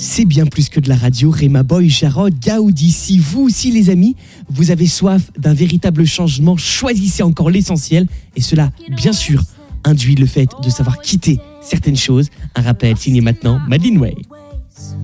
C'est bien plus que de la radio. Rema Boy, Jarod, Gaudi. Si vous aussi, les amis, vous avez soif d'un véritable changement, choisissez encore l'essentiel. Et cela, bien sûr, induit le fait de savoir quitter certaines choses. Un rappel signé maintenant Madeleine Way.